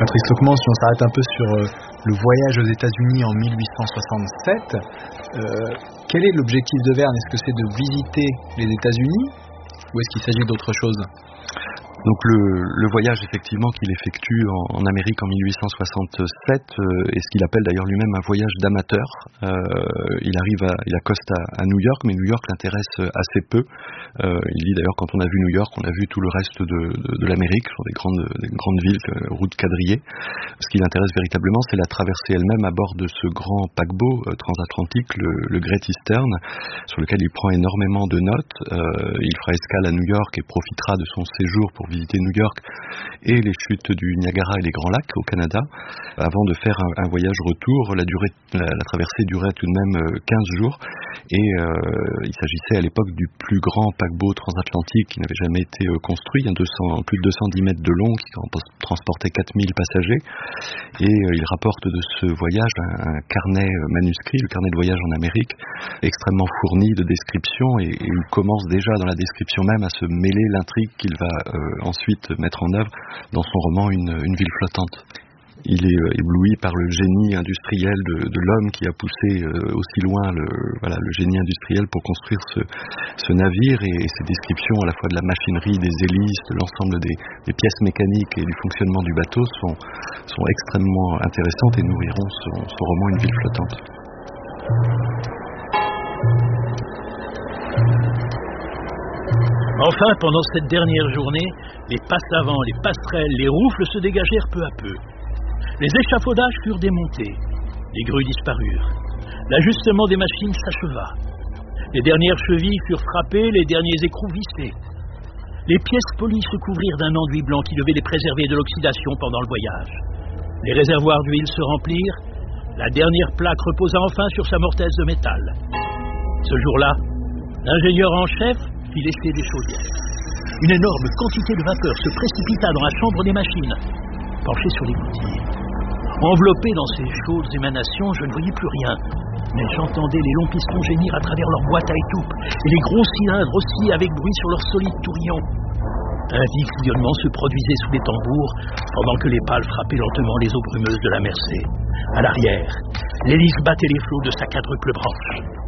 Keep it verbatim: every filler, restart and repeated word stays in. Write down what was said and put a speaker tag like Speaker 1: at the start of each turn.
Speaker 1: Patrice Lecomte, si on s'arrête un peu sur euh, le voyage aux États-Unis en mille huit cent soixante-sept, euh, quel est l'objectif de Verne? Est-ce que c'est de visiter les États-Unis ou est-ce qu'il s'agit d'autre chose?
Speaker 2: Donc le, le voyage effectivement qu'il effectue en, en Amérique en mille huit cent soixante-sept euh, est ce qu'il appelle d'ailleurs lui-même un voyage d'amateur. Euh, il arrive, à, il accoste à, à New York, mais New York l'intéresse assez peu. Euh, il dit d'ailleurs quand on a vu New York, on a vu tout le reste de, de, de l'Amérique, sur des grandes, des grandes villes, euh, routes quadrillées. Ce qui l'intéresse véritablement, c'est la traversée elle-même à bord de ce grand paquebot euh, transatlantique, le, le Great Eastern, sur lequel il prend énormément de notes. Euh, il fera escale à New York et profitera de son séjour pour visiter New York et les chutes du Niagara et les Grands Lacs au Canada, avant de faire un, un voyage retour. La, durée, la, la traversée durait tout de même quinze jours et euh, il s'agissait à l'époque du plus grand paquebot transatlantique qui n'avait jamais été euh, construit, hein, deux cents, plus de deux cent dix mètres de long, qui transportait quatre mille passagers, et euh, il rapporte de ce voyage un, un carnet manuscrit, le carnet de voyage en Amérique, extrêmement fourni de descriptions, et, et il commence déjà dans la description même à se mêler l'intrigue qu'il va euh, ensuite mettre en œuvre dans son roman Une, une ville flottante. Il est euh, ébloui par le génie industriel de, de l'homme qui a poussé euh, aussi loin le, voilà, le génie industriel pour construire ce, ce navire, et, et ses descriptions à la fois de la machinerie, des hélices, de l'ensemble des, des pièces mécaniques et du fonctionnement du bateau sont, sont extrêmement intéressantes et nourriront son, son roman Une ville flottante.
Speaker 3: Enfin, pendant cette dernière journée, les passes-avant, les passerelles, les roufles se dégagèrent peu à peu. Les échafaudages furent démontés, les grues disparurent, l'ajustement des machines s'acheva. Les dernières chevilles furent frappées, les derniers écrous vissés. Les pièces polies se couvrirent d'un enduit blanc qui devait les préserver de l'oxydation pendant le voyage. Les réservoirs d'huile se remplirent, la dernière plaque reposa enfin sur sa mortaise de métal. Ce jour-là, l'ingénieur en chef fit l'essai des chaudières. Une énorme quantité de vapeur se précipita dans la chambre des machines. Penché sur les gouttières, enveloppé dans ces chaudes émanations, je ne voyais plus rien, mais j'entendais les longs pistons gémir à travers leur boîte à étoupe et les gros cylindres osciller avec bruit sur leurs solides tourillons. Un vif bouillonnement se produisait sous les tambours pendant que les pales frappaient lentement les eaux brumeuses de la Mersey. À l'arrière, l'hélice battait les flots de sa quadruple branche.